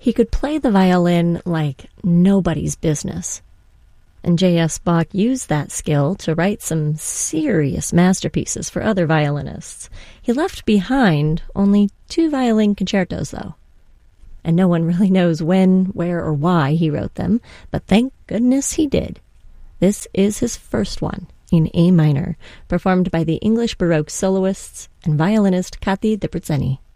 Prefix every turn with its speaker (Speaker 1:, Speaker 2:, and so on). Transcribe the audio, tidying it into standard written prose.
Speaker 1: He could play the violin like nobody's business. And J.S. Bach used that skill to write some serious masterpieces for other violinists. He left behind only 2 violin concertos, though. And no one really knows when, where, or why he wrote them, but thank goodness he did. This is his first one, in A minor, performed by the English Baroque soloists and violinist Catti di Brizzeni.